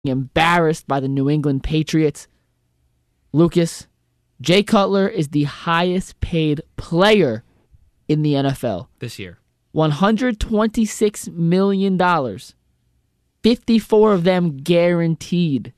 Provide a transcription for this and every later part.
embarrassed by the New England Patriots. Lucas, Jay Cutler is the highest paid player in the NFL. This year. $126 million. 54 of them guaranteed.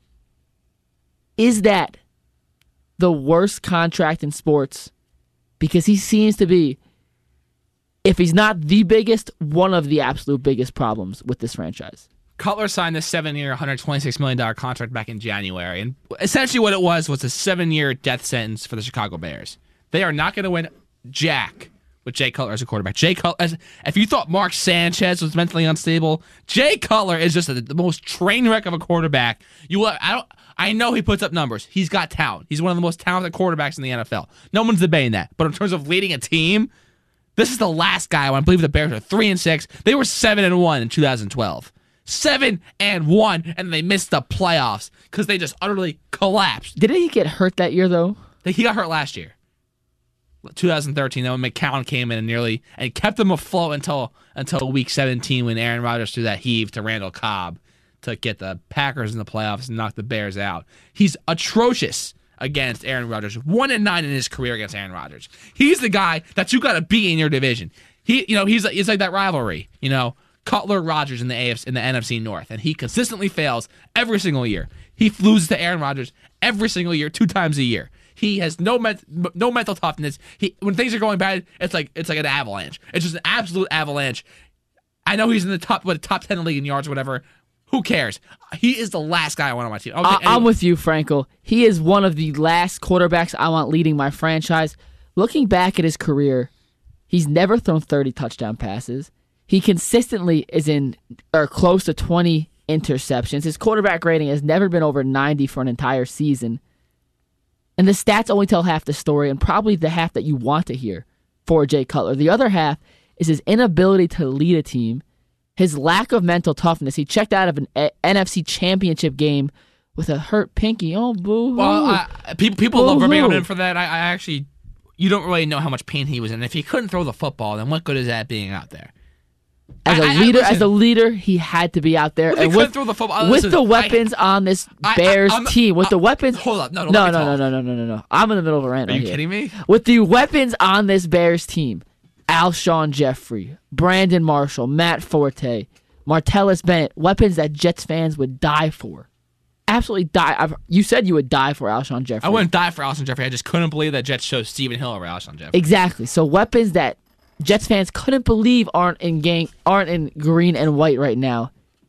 Is that the worst contract in sports? Because he seems to be, if he's not the biggest, one of the absolute biggest problems with this franchise. Cutler signed this 7-year, $126 million contract back in January. And essentially what it was a 7-year death sentence for the Chicago Bears. They are not going to win jack with Jay Cutler as a quarterback. Jay Cutler, if you thought Mark Sanchez was mentally unstable, Jay Cutler is just the most train wreck of a quarterback. I know he puts up numbers. He's got talent. He's one of the most talented quarterbacks in the NFL. No one's debating that. But in terms of leading a team, this is the last guy. I believe the Bears are 3-6. They were 7-1 in 2012. 7-1, and they missed the playoffs because they just utterly collapsed. Didn't he get hurt that year, though? He got hurt last year, 2013. Though, when McCown came in and kept them afloat until week 17 when Aaron Rodgers threw that heave to Randall Cobb to get the Packers in the playoffs and knock the Bears out. He's atrocious against Aaron Rodgers. 1-9 in his career against Aaron Rodgers. He's the guy that you got to beat in your division. It's like that rivalry. Cutler Rodgers in the NFC North, and he consistently fails every single year. He loses to Aaron Rodgers every single year, 2 times a year. He has no mental toughness. When things are going bad, it's like an avalanche. It's just an absolute avalanche. I know he's in the top 10 in the league in yards, or whatever. Who cares? He is the last guy I want on my team. Okay, I'm with you, Frankel. He is one of the last quarterbacks I want leading my franchise. Looking back at his career, he's never thrown 30 touchdown passes. He consistently is in or close to 20 interceptions. His quarterback rating has never been over 90 for an entire season. And the stats only tell half the story, and probably the half that you want to hear for Jay Cutler. The other half is his inability to lead a team, his lack of mental toughness. He checked out of an NFC Championship game with a hurt pinky. Oh, boo-hoo. Well, people love ripping on him for that. I actually, you don't really know how much pain he was in. If he couldn't throw the football, then what good is that being out there? As a leader, he had to be out there. And with throw the football. With the weapons on this Bears team, with the weapons. Hold up, no. I'm in the middle of a rant. Are you kidding me? With the weapons on this Bears team, Alshon Jeffrey, Brandon Marshall, Matt Forte, Martellus Bennett, weapons that Jets fans would die for. Absolutely die. You said you would die for Alshon Jeffrey. I wouldn't die for Alshon Jeffrey. I just couldn't believe that Jets chose Stephen Hill over Alshon Jeffrey. Exactly. So weapons that Jets fans couldn't believe aren't in green and white right now.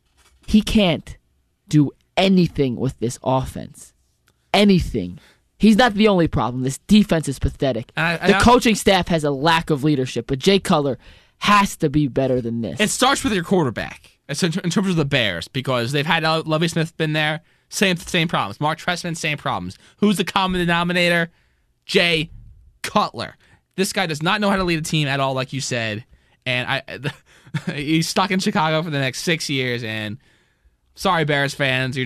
He can't do anything with this offense. Anything. He's not the only problem. This defense is pathetic. The coaching staff has a lack of leadership, but Jay Cutler has to be better than this. It starts with your quarterback. It's in terms of the Bears, because they've had Lovie Smith been there. Same problems. Mark Trestman, same problems. Who's the common denominator? Jay Cutler. This guy does not know how to lead a team at all, like you said, and he's stuck in Chicago for the next 6 years. And sorry, Bears fans,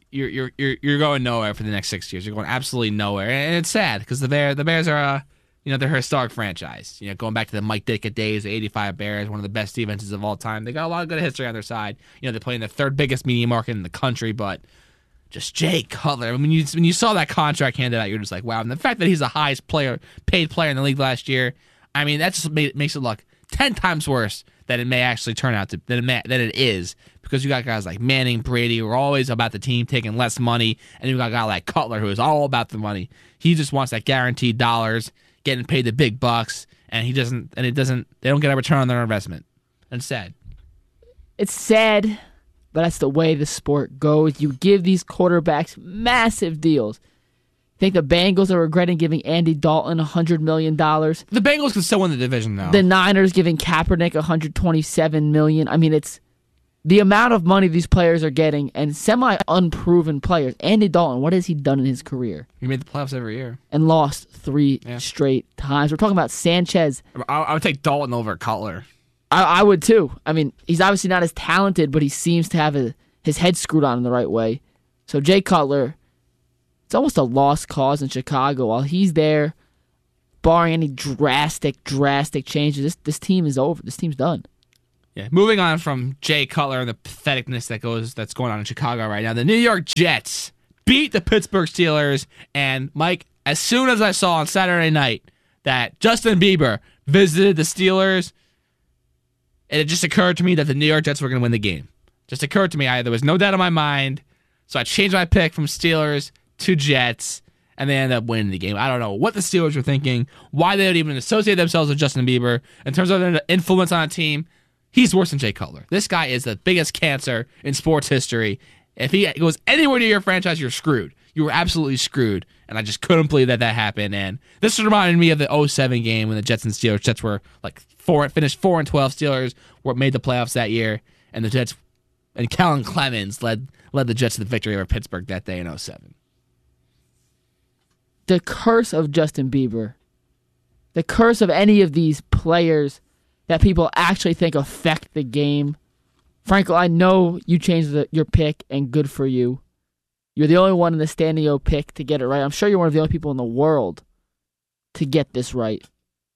you're going nowhere for the next 6 years. You're going absolutely nowhere, and it's sad because the Bears are they're a historic franchise. Going back to the Mike Ditka days, the '85 Bears, one of the best defenses of all time. They got a lot of good history on their side. They play in the 3rd biggest media market in the country, but just Jay Cutler. When you saw that contract handed out, you're just like, wow. And the fact that he's the highest paid player in the league last year, I mean, that just makes it look 10 times worse than it may actually turn out than it is, because you got guys like Manning, Brady, who are always about the team taking less money, and you got a guy like Cutler who is all about the money. He just wants that guaranteed dollars, getting paid the big bucks, and they don't get a return on their investment. And it's sad. It's sad. But that's the way the sport goes. You give these quarterbacks massive deals. Think the Bengals are regretting giving Andy Dalton $100 million? The Bengals can still win the division, though. The Niners giving Kaepernick $127 million. I mean, it's the amount of money these players are getting, and semi-unproven players. Andy Dalton, what has he done in his career? He made the playoffs every year. And lost 3 straight times. We're talking about Sanchez. I would take Dalton over Cutler. I would too. I mean, he's obviously not as talented, but he seems to have his head screwed on in the right way. So Jay Cutler, it's almost a lost cause in Chicago. While he's there, barring any drastic changes, this team is over. This team's done. Yeah, moving on from Jay Cutler and the patheticness that's going on in Chicago right now. The New York Jets beat the Pittsburgh Steelers, and Mike, as soon as I saw on Saturday night that Justin Bieber visited the Steelers, it just occurred to me that the New York Jets were going to win the game. Just occurred to me. There was no doubt in my mind, so I changed my pick from Steelers to Jets, and they ended up winning the game. I don't know what the Steelers were thinking, why they would even associate themselves with Justin Bieber. In terms of their influence on a team, he's worse than Jay Cutler. This guy is the biggest cancer in sports history. If he goes anywhere near your franchise, you're screwed. You were absolutely screwed, and I just couldn't believe that happened. And this reminded me of the 2007 game when the Jets and Steelers. Jets were like finished 4-12. Steelers made the playoffs that year, and the Jets and Kellen Clemens led the Jets to the victory over Pittsburgh that day in 2007. The curse of Justin Bieber, the curse of any of these players that people actually think affect the game. Franco, I know you changed your pick, and good for you. You're the only one in the Standing O pick to get it right. I'm sure you're one of the only people in the world to get this right.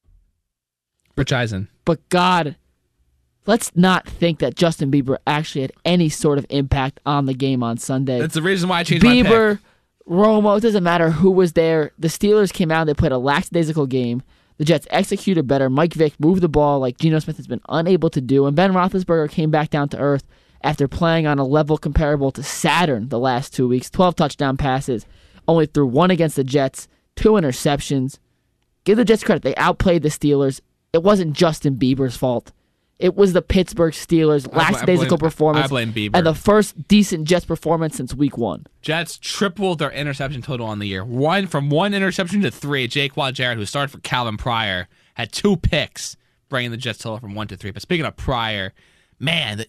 Rich Eisen. But God, let's not think that Justin Bieber actually had any sort of impact on the game on Sunday. That's the reason why I changed my pick. Bieber, Romo, it doesn't matter who was there. The Steelers came out, they played a lackadaisical game. The Jets executed better. Mike Vick moved the ball like Geno Smith has been unable to do, and Ben Roethlisberger came back down to earth after playing on a level comparable to Saturn the last 2 weeks. 12 touchdown passes, only threw one against the Jets, 2 interceptions. Give the Jets credit. They outplayed the Steelers. It wasn't Justin Bieber's fault. It was the Pittsburgh Steelers' lackadaisical performance. I blame Bieber. And the first decent Jets performance since week 1. Jets tripled their interception total on the year. From one interception to 3. Jaquan Jarrett, who started for Calvin Pryor, had 2 picks, bringing the Jets total from 1 to 3. But speaking of Pryor, man,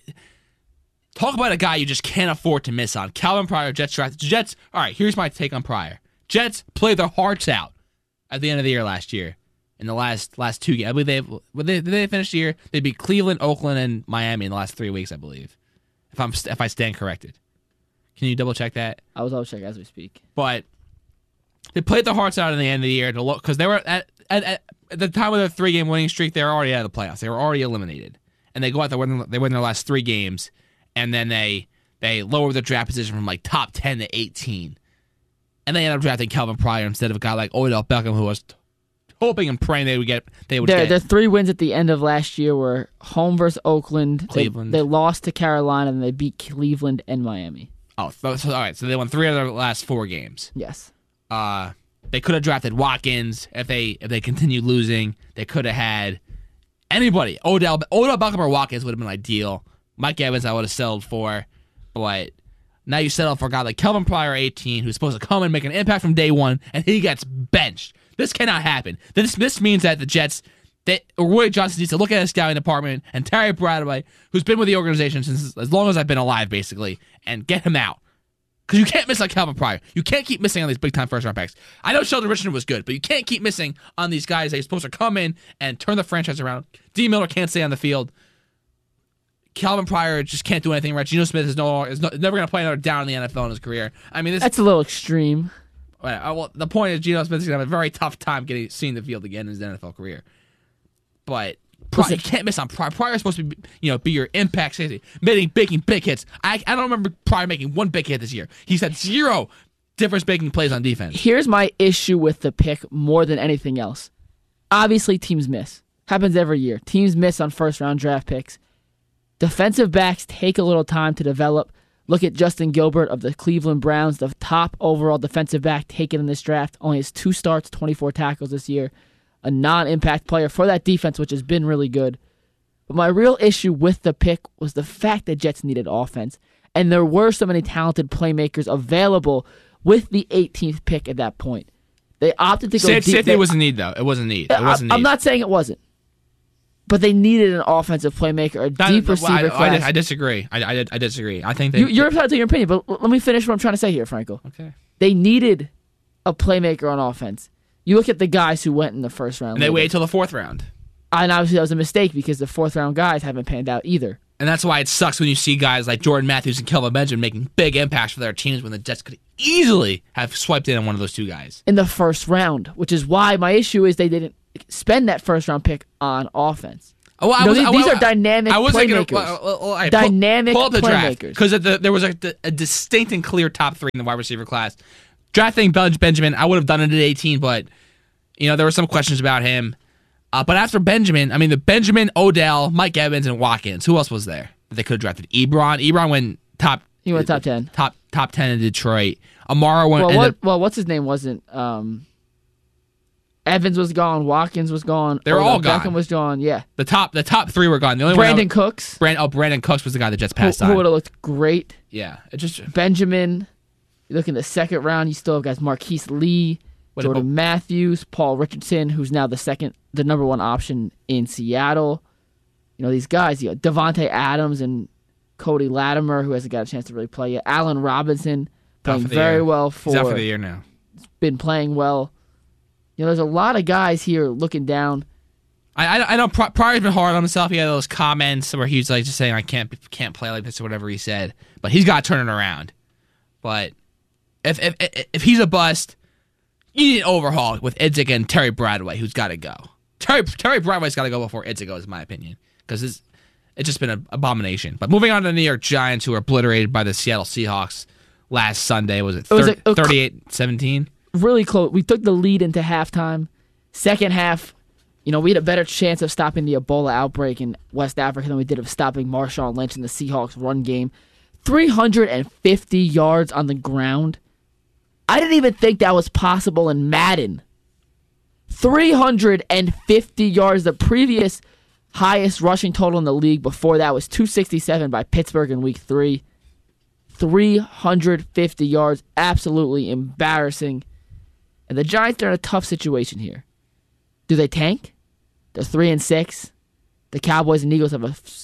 talk about a guy you just can't afford to miss on. Calvin Pryor, Jets draft. Jets, all right, here's my take on Pryor. Jets played their hearts out at the end of the year last year. In the last 2 games, I believe they finished the year. They beat Cleveland, Oakland, and Miami in the last 3 weeks, I believe. If I stand corrected, can you double check that? I was double checking as we speak. But they played their hearts out in the end of the year to look, because they were at the time of their 3-game winning streak. They were already out of the playoffs. They were already eliminated, and they go out there they win their last 3 games, and then they lower their draft position from like top 10 to 18, and they end up drafting Calvin Pryor instead of a guy like Odell Beckham, who was hoping and praying they would get. Their 3 wins at the end of last year were home versus Oakland, Cleveland. They lost to Carolina, and they beat Cleveland and Miami. Oh, so, all right. So they won 3 of their last 4 games. Yes. They could have drafted Watkins if they continued losing. They could have had anybody. Odell Beckham or Watkins would have been ideal. Mike Evans I would have settled for, but now you settle for a guy like Calvin Pryor, 18, who's supposed to come and make an impact from day 1, and he gets benched. This cannot happen. This means that the Jets, Roy Johnson needs to look at his scouting department and Terry Bradway, who's been with the organization since as long as I've been alive, basically, and get him out. Because you can't miss on Calvin Pryor. You can't keep missing on these big-time first-round picks. I know Sheldon Richardson was good, but you can't keep missing on these guys that are supposed to come in and turn the franchise around. D. Miller can't stay on the field. Calvin Pryor just can't do anything right. Geno Smith is never going to play another down in the NFL in his career. I mean, that's a little extreme. Well, the point is Geno Smith is going to have a very tough time seeing the field again in his NFL career. But you can't miss on Pryor. Pryor is supposed to be your impact safety, making big hits. I don't remember Pryor making 1 big hit this year. He's had 0 difference-making plays on defense. Here's my issue with the pick more than anything else. Obviously, teams miss. Happens every year. Teams miss on first-round draft picks. Defensive backs take a little time to develop. Look at Justin Gilbert of the Cleveland Browns, the top overall defensive back taken in this draft. Only has 2 starts, 24 tackles this year. A non-impact player for that defense, which has been really good. But my real issue with the pick was the fact that Jets needed offense. And there were so many talented playmakers available with the 18th pick at that point. They opted to go deep. Safety was a need, though. It wasn't need. I'm not saying it wasn't. But they needed an offensive playmaker, a deep receiver class. I disagree. I disagree. I think you're entitled to your opinion, but let me finish what I'm trying to say here, Franco. Okay. They needed a playmaker on offense. You look at the guys who went in the first round. And they waited till the 4th round. And obviously that was a mistake because the 4th round guys haven't panned out either. And that's why it sucks when you see guys like Jordan Matthews and Kelvin Benjamin making big impacts for their teams when the Jets could easily have swiped in on one of those 2 guys. In the first round, which is why my issue is they didn't spend that first round pick on offense. Well, these are dynamic playmakers. Dynamic pull up the draft playmakers. because there was a distinct and clear top 3 in the wide receiver class. Drafting Benjamin, I would have done it at 18, but there were some questions about him. But after Benjamin, the Benjamin, Odell, Mike Evans, and Watkins. Who else was there that they could have drafted? Ebron. Ebron went top. He went top 10. Top 10 in Detroit. Amara went. What's his name wasn't. Evans was gone. Watkins was gone. They were all gone. Beckham was gone. Yeah. The top 3 were gone. The only Brandon Cooks. Brandon Cooks was the guy that Jets passed on. Who would have looked great. Yeah. It just Benjamin. You look in the second round. You still have guys Marquise Lee, Jordan Matthews, Paul Richardson, who's now the number 1 option in Seattle. These guys. Devontae Adams and Cody Latimer, who hasn't got a chance to really play yet. Allen Robinson playing very well He's out for the year now. Been playing well. There's a lot of guys here looking down. I know Pryor's been hard on himself. He had those comments where he was like just saying I can't play like this or whatever he said. But he's got to turn it around. But if he's a bust, you need an overhaul with Idzik and Terry Bradway, who's got to go. Terry Bradway's got to go before Idzik goes, in my opinion, because it's just been an abomination. But moving on to the New York Giants, who were obliterated by the Seattle Seahawks last Sunday. Was it 38-17? Really close. We took the lead into halftime. Second half, we had a better chance of stopping the Ebola outbreak in West Africa than we did of stopping Marshawn Lynch in the Seahawks run game. 350 yards on the ground. I didn't even think that was possible in Madden. 350 yards. The previous highest rushing total in the league before that was 267 by Pittsburgh in Week 3. 350 yards. Absolutely embarrassing. And the Giants are in a tough situation here. Do they tank? They're 3-6. The Cowboys and Eagles have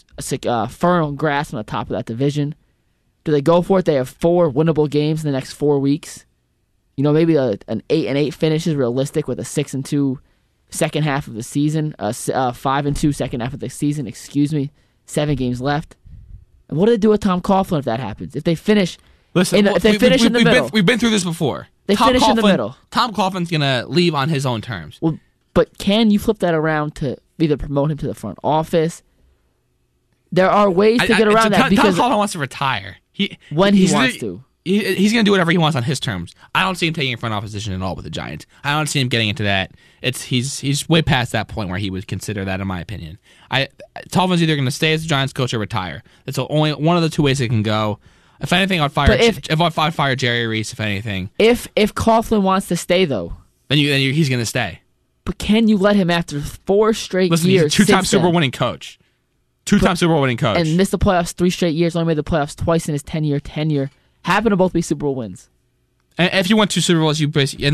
a firm grasp on the top of that division. Do they go for it? They have 4 winnable games in the next 4 weeks. Maybe an 8-8 finish is realistic with a 6-2 second half of the season. 5-2 second half of the season. 7 games left. And what do they do with Tom Coughlin if that happens? If they finish, if they finish in the middle, we've been through this before. They finish in the middle. Tom Coughlin's gonna leave on his own terms. Well, but can you flip that around to either promote him to the front office? There are ways to get around that because Tom Coughlin wants to retire. He wants to. He's going to do whatever he wants on his terms. I don't see him taking a front office position at all with the Giants. I don't see him getting into that. He's way past that point where he would consider that, in my opinion. Coughlin's either going to stay as the Giants coach or retire. That's only one of the 2 ways it can go. If anything, I'd fire Jerry Reese. If anything, if Coughlin wants to stay though, then he's going to stay. But can you let him after 4 straight years? He's a 2-time Super Bowl winning coach. 2-time Super Bowl winning coach, and missed the playoffs 3 straight years. Only made the playoffs twice in his 10-year tenure. Happen to both be Super Bowl wins. And if you won 2 Super Bowls,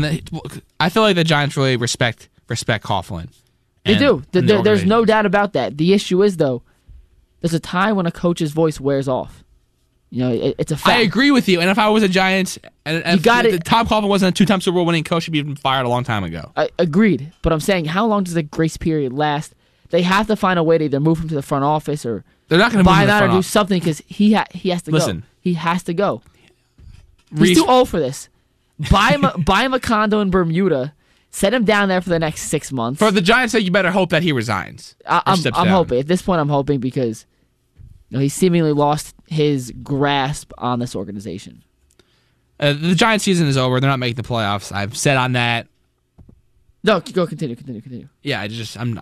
I feel like the Giants really respect Coughlin. They do. There's no doubt about that. The issue is though, there's a time when a coach's voice wears off. It's a fact. I agree with you. And if I was a Giants, and if Tom Coughlin wasn't a 2-time Super Bowl winning coach, he'd be fired a long time ago. I agreed. But I'm saying, how long does the grace period last? They have to find a way to either move him to the front office or they're not going to buy him out or do something because he has to go. He has to go. He's too old for this. Buy him a condo in Bermuda. Set him down there for the next 6 months. For the Giants' sake, you better hope that he resigns. I'm hoping. At this point, I'm hoping because he seemingly lost his grasp on this organization. The Giants' season is over. They're not making the playoffs. I've said on that. No, go continue. Yeah, they're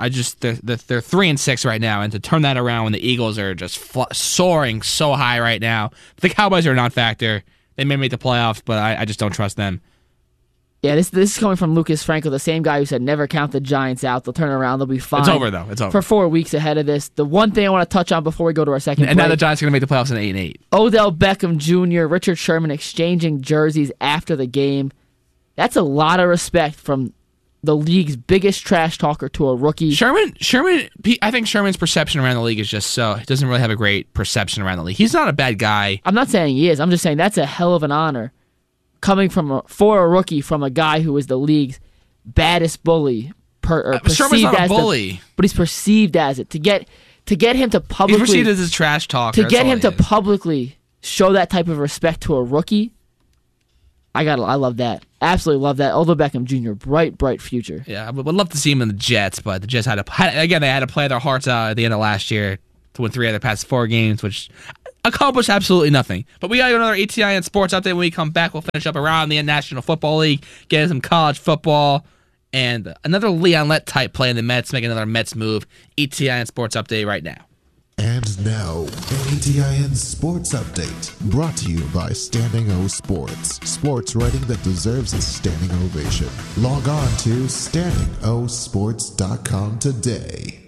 3-6 right now, and to turn that around when the Eagles are just soaring so high right now, the Cowboys are a non-factor. They may make the playoffs, but I just don't trust them. Yeah, this is coming from Lucas Franco, the same guy who said never count the Giants out. They'll turn around. They'll be fine. It's over, though. It's over. For 4 weeks ahead of this. The one thing I want to touch on before we go to our second and now the Giants are going to make the playoffs in 8-8. Odell Beckham Jr., Richard Sherman exchanging jerseys after the game. That's a lot of respect from the league's biggest trash talker to a rookie. Sherman. I think Sherman's perception around the league is just so he doesn't really have a great perception around the league. He's not a bad guy. I'm not saying he is. I'm just saying that's a hell of an honor coming for a rookie from a guy who is the league's baddest bully. Sherman's not a bully, but he's perceived as it. To get him to publicly, he's perceived as a trash talker. To get him to publicly show that type of respect to a rookie, I love that. Absolutely love that. Odell Beckham Jr., bright future. Yeah, I would love to see him in the Jets, but the Jets they had to play their hearts out at the end of last year to win 3 out of the past 4 games, which accomplished absolutely nothing. But we got another ETIN sports update. When we come back, we'll finish up around the National Football League, get some college football, and another Leon Lett type play in the Mets, make another Mets move. ETIN sports update right now. And now, an ETIN Sports Update, brought to you by Standing O Sports. Sports writing that deserves a standing ovation. Log on to standingosports.com today.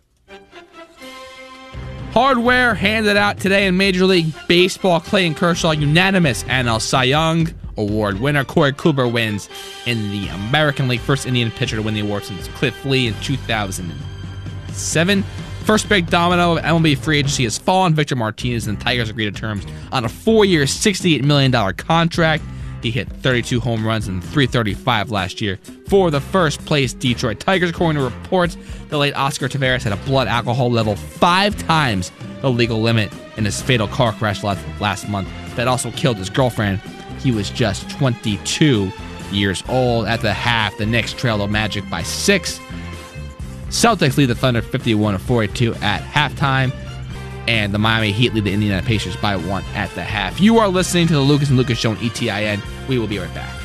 Hardware handed out today in Major League Baseball. Clayton Kershaw, unanimous NL Cy Young Award winner. Corey Kluber wins in the American League, first Indian pitcher to win the award since Cliff Lee in 2007. First big domino of MLB free agency has fallen. Victor Martinez and the Tigers agreed to terms on a 4-year, $68 million contract. He hit 32 home runs and 335 last year for the first-place Detroit Tigers. According to reports, the late Oscar Taveras had a blood alcohol level 5 times the legal limit in his fatal car crash last month that also killed his girlfriend. He was just 22 years old. At the half, the Knicks trailed the Magic by 6. Celtics lead the Thunder 51-42 at halftime, and the Miami Heat lead the Indiana Pacers by 1 at the half. You are listening to the Lucas and Lucas Show on ETIN. We will be right back.